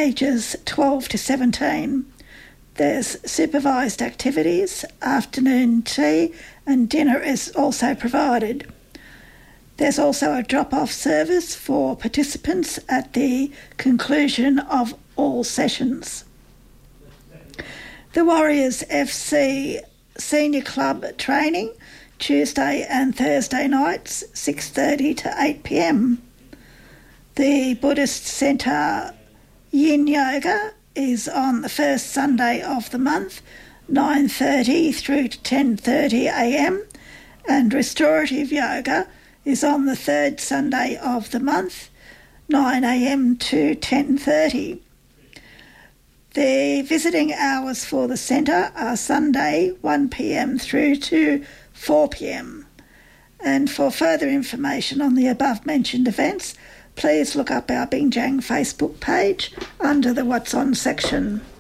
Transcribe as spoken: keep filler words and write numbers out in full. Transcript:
ages twelve to seventeen. There's supervised activities, afternoon tea and dinner is also provided. There's also a drop-off service for participants at the conclusion of all sessions. The Warriors F C Senior Club training, Tuesday and Thursday nights, six thirty to eight p m. The Buddhist Centre Yin Yoga is on the first Sunday of the month, nine thirty through to ten thirty a m, and Restorative Yoga is on the third Sunday of the month, nine a m to ten thirty. The visiting hours for the centre are Sunday one p m through to four p m. And for further information on the above mentioned events, please look up our Binjang Facebook page under the What's On section.